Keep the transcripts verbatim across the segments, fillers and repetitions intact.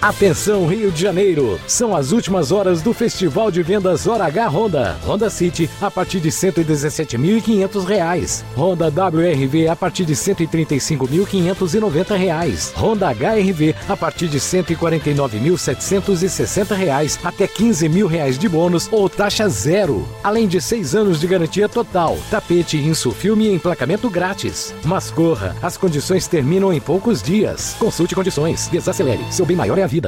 Atenção Rio de Janeiro, são as últimas horas do Festival de Vendas Hora H Honda. Honda City a partir de cento e dezessete mil e quinhentos reais. Honda W R V a partir de cento e trinta e cinco mil quinhentos e noventa reais. Honda H R V a partir de cento e quarenta e nove mil setecentos e sessenta reais até quinze mil reais de bônus ou taxa zero. Além de seis anos de garantia total, tapete, insufilme e emplacamento grátis. Mas corra, as condições terminam em poucos dias. Consulte condições, desacelere, seu bem maior é a vida.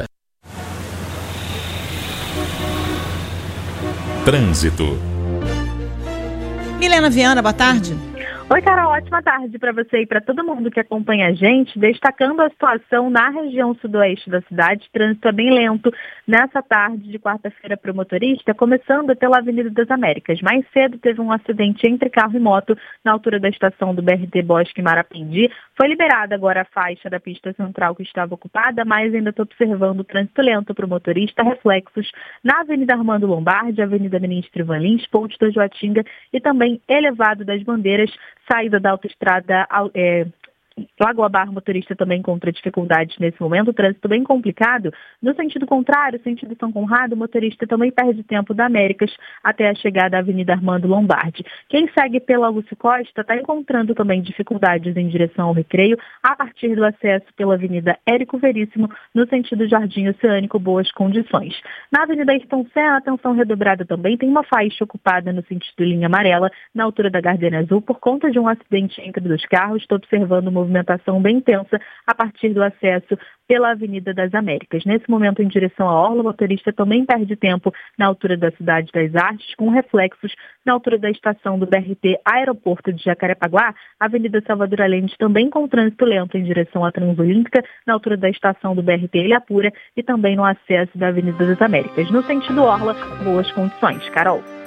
Trânsito. Milena Viana, boa tarde. Oi, Carol, ótima tarde para você e para todo mundo que acompanha a gente. Destacando a situação na região sudoeste da cidade, trânsito é bem lento nessa tarde de quarta-feira para o motorista, começando pela Avenida das Américas. Mais cedo teve um acidente entre carro e moto na altura da estação do B R T Bosque Marapendi. Foi liberada agora a faixa da pista central que estava ocupada, mas ainda estou observando o trânsito lento para o motorista, reflexos na Avenida Armando Lombardi, Avenida Ministro Ivan Lins, Ponte da Joatinga e também Elevado das Bandeiras, saída da autoestrada é, Lagoa Barra, motorista também encontra dificuldades nesse momento, o trânsito bem complicado. No sentido contrário, sentido São Conrado, o motorista também perde tempo da Américas até a chegada à Avenida Armando Lombardi. Quem segue pela Lúcio Costa está encontrando também dificuldades em direção ao Recreio, a partir do acesso pela Avenida Érico Veríssimo, no sentido Jardim Oceânico, boas condições. Na Avenida Ayrton Senna, atenção redobrada também, tem uma faixa ocupada no sentido linha amarela, na altura da Gardenia Azul, por conta de um acidente entre dois carros. Estou observando o movimentação bem intensa a partir do acesso pela Avenida das Américas. Nesse momento, em direção à Orla, o motorista também perde tempo na altura da Cidade das Artes, com reflexos na altura da estação do B R T Aeroporto de Jacarepaguá, Avenida Salvador Allende também com trânsito lento em direção à Transolímpica, na altura da estação do B R T Ilhapura e também no acesso da Avenida das Américas. No sentido Orla, boas condições. Carol.